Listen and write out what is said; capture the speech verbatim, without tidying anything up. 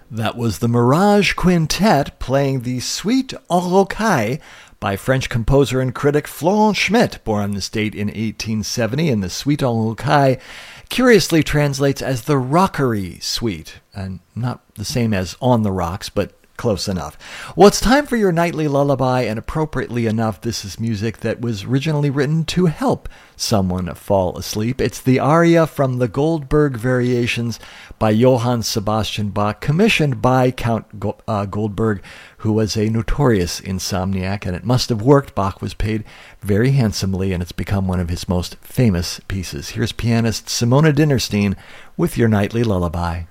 That was the Mirage Quintet playing the Suite en Rocaille by French composer and critic Florent Schmitt, born on this date in eighteen seventy, and the Suite en Rocaille curiously translates as the Rockery Suite, and not the same as On the Rocks, but close enough. Well, it's time for your nightly lullaby, and appropriately enough, this is music that was originally written to help someone fall asleep. It's the aria from the Goldberg Variations by Johann Sebastian Bach, commissioned by Count Go- uh, Goldberg, who was a notorious insomniac, and it must have worked. Bach was paid very handsomely, and it's become one of his most famous pieces. Here's pianist Simona Dinnerstein with your nightly lullaby.